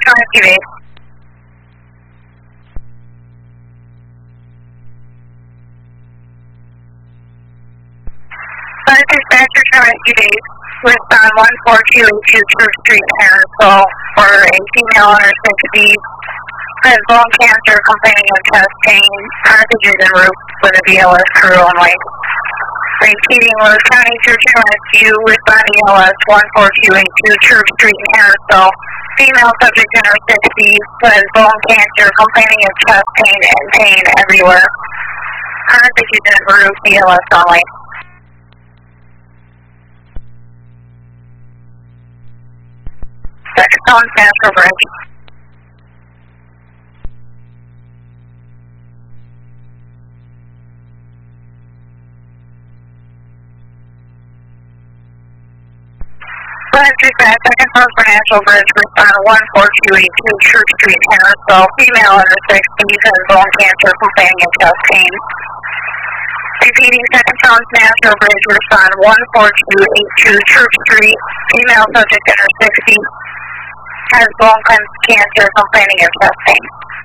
Rescue Base. Dispatcher to Rescue Base. Respond 14282 Church Street, Harrisville for a female under 60. Has bone cancer, complaining of chest pain, cartridges en route for the BLS crew only. Repeating, Lewis County Search and Rescue, respond ELS 14282 Church Street in Harrisville. Female subject in her 60s, has bone cancer, complaining of chest pain and pain everywhere. Cartridges en route, BLS only. Second phone, Central Bridge. Dispatch, second phone for National Bridge, respond 14282 Church Street, Harrisville. Female under 60s, has bone cancer, complaining of chest pain. Repeating, second phone, National Bridge, respond 14282 Church Street. Female subject in her 60s, has bone cancer, complaining of chest pain.